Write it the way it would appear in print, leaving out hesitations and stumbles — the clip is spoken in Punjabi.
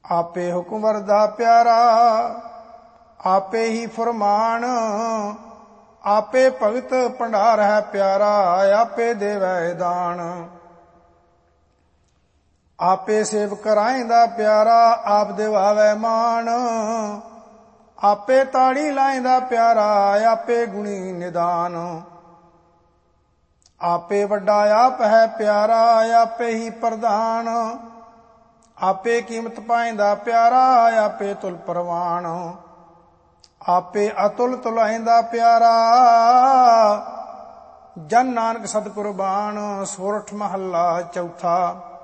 ਆਪੇ ਹੁਕਮ ਵਰਦਾ ਪਿਆਰਾ, ਆਪੇ ਹੀ ਫਰਮਾਨ। ਆਪੇ ਭਗਤ ਭੰਡਾਰ ਹੈ ਪਿਆਰਾ, ਆਪੇ ਦੇਵੈ ਦਾਨ। ਆਪੇ ਸੇਵਕ ਰਾਇਂਦਾ ਪਿਆਰਾ, ਆਪ ਦਿਵਾਵੈ ਮਾਨ। ਆਪੇ ਤਾੜੀ ਲਾਇਂਦਾ ਪਿਆਰਾ, ਆਪੇ ਗੁਣੀ ਨਿਦਾਨ। ਆਪੇ ਵੱਡਾ ਆਪ ਹੈ ਪਿਆਰਾ, ਆਪੇ ਹੀ ਪ੍ਰਧਾਨ। ਆਪੇ ਕੀਮਤ ਪਾਇਂਦਾ ਪਿਆਰਾ, ਆਪੇ ਤੁਲ ਪ੍ਰਵਾਨ। ਆਪੇ ਅਤੁਲ ਤੁਲਾਇਂਦਾ ਪਿਆਰਾ, ਜਨ ਨਾਨਕ ਸਤਿ ਕੁਰਬਾਨ। ਸੋਰਠ ਮਹੱਲਾ ਚੌਥਾ।